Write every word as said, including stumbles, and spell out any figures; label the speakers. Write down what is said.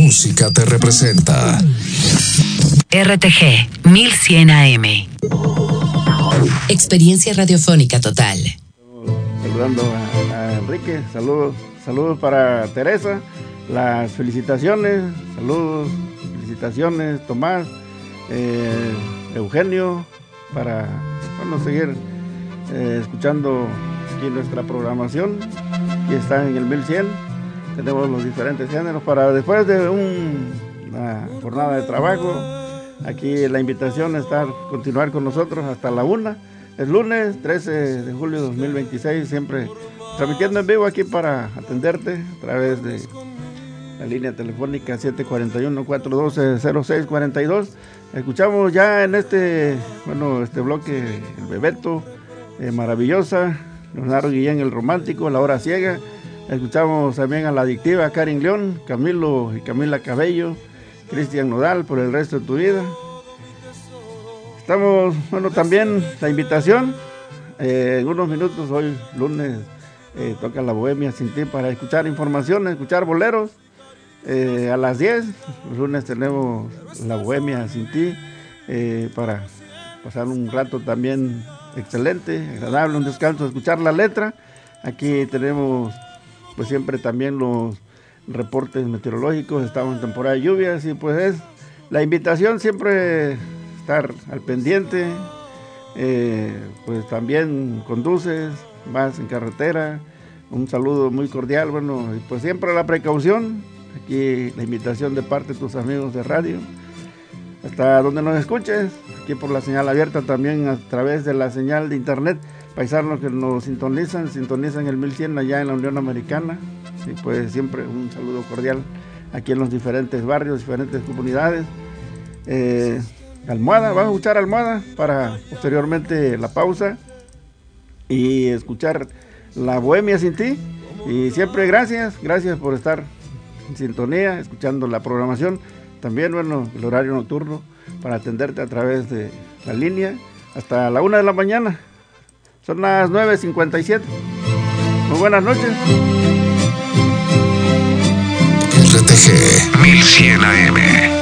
Speaker 1: música te representa.
Speaker 2: R T G mil cien A M. Experiencia radiofónica total.
Speaker 3: Saludando a, a Enrique, saludos, saludos para Teresa, las felicitaciones, saludos, felicitaciones, Tomás, eh, Eugenio, para bueno, seguir eh, escuchando aquí nuestra programación, que está en el mil cien, tenemos los diferentes géneros, para después de un, una jornada de trabajo, aquí la invitación es estar, continuar con nosotros hasta la una. El lunes trece de julio de dos mil veintiséis, siempre transmitiendo en vivo aquí para atenderte a través de la línea telefónica siete cuatro uno, cuatro uno dos, cero seis cuatro dos. Escuchamos ya en este, bueno, este bloque el Bebeto, eh, maravillosa, Leonardo Guillén el romántico, La Hora Ciega. Escuchamos también a la adictiva Karin León, Camilo y Camila Cabello, Cristian Nodal, Por el resto de tu vida. Estamos, bueno, también la invitación, eh, en unos minutos, hoy lunes, eh, toca La Bohemia Sin Ti para escuchar información, escuchar boleros, eh, a las diez, el lunes tenemos La Bohemia Sin Ti, eh, para pasar un rato también excelente, agradable, un descanso, escuchar la letra. Aquí tenemos, pues siempre también los reportes meteorológicos, estamos en temporada de lluvias y pues es la invitación siempre estar al pendiente, eh, pues también conduces, vas en carretera, un saludo muy cordial, bueno, y pues siempre la precaución, aquí la invitación de parte de tus amigos de radio, hasta donde nos escuches, aquí por la señal abierta, también a través de la señal de internet, paisanos que nos sintonizan, sintonizan el mil cien allá en la Unión Americana, y pues siempre un saludo cordial aquí en los diferentes barrios, diferentes comunidades. eh, Almohada, vamos a escuchar Almohada para posteriormente la pausa y escuchar La Bohemia Sin Ti. Y siempre gracias, gracias por estar en sintonía, escuchando la programación. También, bueno, el horario nocturno para atenderte a través de la línea hasta la una de la mañana. Son las nueve cincuenta y siete. Muy buenas noches.
Speaker 1: R T G mil cien A M.